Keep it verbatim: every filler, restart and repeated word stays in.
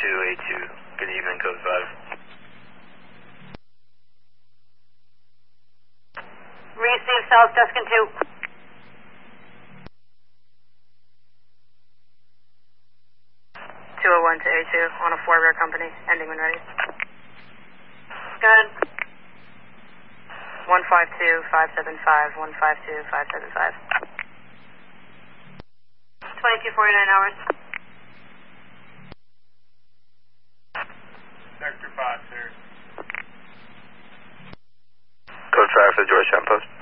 two eight two. Good evening, code five. Receive South Tuscan two. two oh one to A two on a four rear company, ending when ready. Go ahead. one five two five seven five, one five two five seven five. twenty-two forty-nine hours. Sector five, sir. Code five for the Georgetown Post.